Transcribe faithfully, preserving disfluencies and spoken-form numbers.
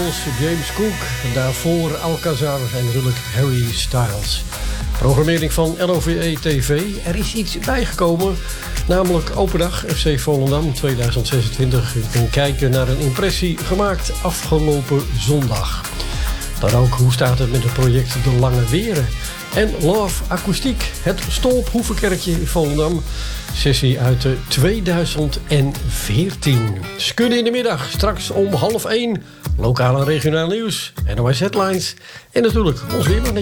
Beatles, James Cook. Daarvoor Alcazar en natuurlijk Harry Styles. Programmering van L O V E T V. Er is iets bijgekomen, namelijk Open Dag F C Volendam tweeduizend zesentwintig. U kunt kijken naar een impressie gemaakt afgelopen zondag. Dan ook hoe staat het met het project De Lange Weren. En Love Akoestiek, het Stolp-Hoevenkerkje in Volendam. Sessie uit tweeduizend veertien. Skudde in de middag, straks om half één. Lokaal en regionaal nieuws, N O S Headlines. En natuurlijk ons weerbericht.